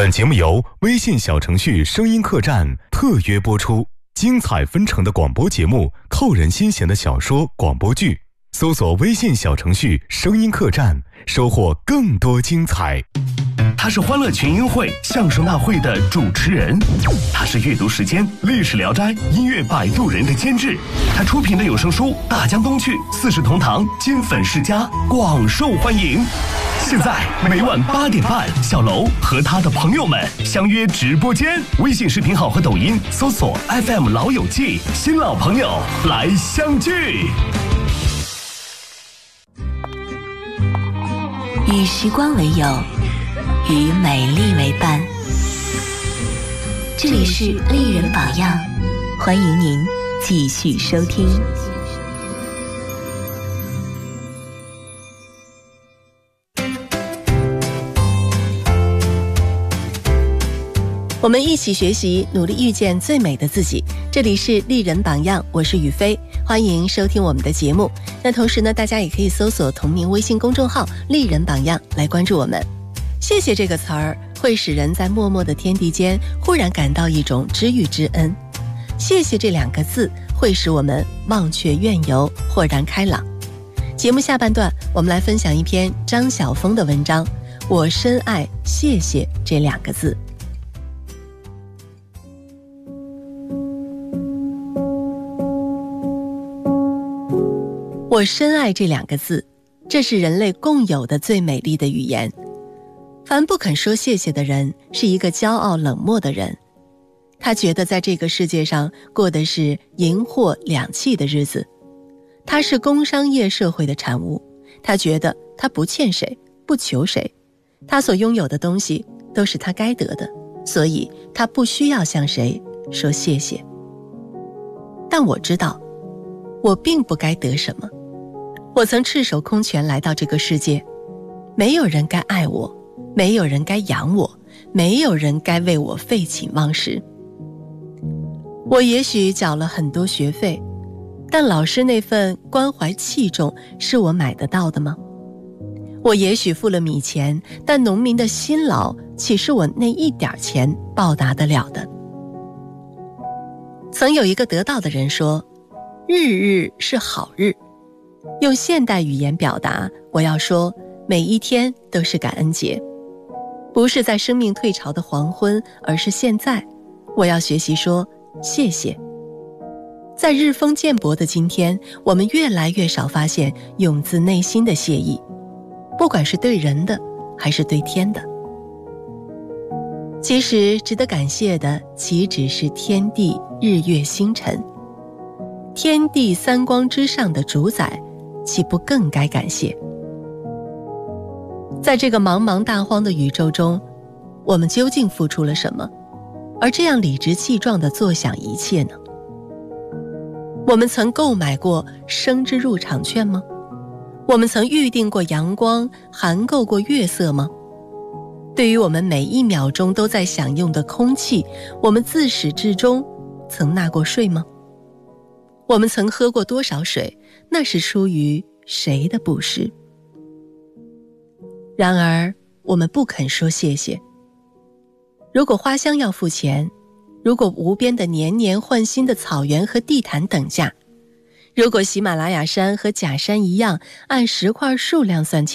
本节目由微信小程序声音客栈特约播出，精彩纷呈的广播节目，扣人心弦的小说广播剧，搜索微信小程序声音客栈，收获更多精彩。 他是欢乐群英会相声大会的主持人，他是阅读时间历史聊斋音乐摆渡人的监制，他出品的有声书《大江东去》《四世同堂》金粉世家广受欢迎。现在每晚8点半，小楼和他的朋友们相约直播间，微信视频号和抖音搜索 FM 老友记，新老朋友来相聚。 与时光为友，与美丽为伴。这里是丽人榜样，欢迎您继续收听。我们一起学习，努力遇见最美的自己。这里是丽人榜样，我是雨飞，欢迎收听我们的节目。那同时呢，大家也可以搜索同名微信公众号丽人榜样来关注我们。谢谢这个词儿会使人在默默的天地间忽然感到一种知遇之恩，谢谢这2个字会使我们忘却怨尤，豁然开朗。节目下半段我们来分享一篇张晓峰的文章，我深爱谢谢这2个字。我深爱这2个字，这是人类共有的最美丽的语言。凡不肯说谢谢的人，是一个骄傲冷漠的人。他觉得在这个世界上过的是银货两讫的日子，他是工商业社会的产物。他觉得他不欠谁，不求谁，他所拥有的东西都是他该得的，所以他不需要向谁说谢谢。但我知道，我并不该得什么。我曾赤手空拳来到这个世界，没有人该爱我，没有人该养我，没有人该为我废寝忘食。我也许缴了很多学费，但老师那份关怀器重是我买得到的吗？我也许付了米钱，但农民的辛劳岂是我那一点钱报答得了的？曾有一个得道的人说，日日是好日。用现代语言表达，我要说每一天都是感恩节，不是在生命退潮的黄昏，而是现在。我要学习说谢谢。在日风渐薄的今天，我们越来越少发现涌自内心的谢意，不管是对人的还是对天的。其实值得感谢的岂止是天地日月星辰，天地三光之上的主宰，岂不更该感谢？在这个茫茫大荒的宇宙中，我们究竟付出了什么，而这样理直气壮地坐享一切呢？我们曾购买过生之入场券吗？我们曾预定过阳光，含购过月色吗？对于我们每一秒钟都在享用的空气，我们自始至终曾纳过税吗？我们曾喝过多少水，那是出于谁的布施？然而我们不肯说谢谢。如果花香要付钱，如果无边的年年换新的草原和地毯等价，如果喜马拉雅山和假山一样按石块数量算钱，